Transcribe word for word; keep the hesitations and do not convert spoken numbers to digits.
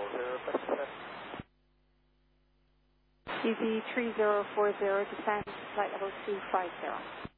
E Z three zero four zero, descend flight level two five zero.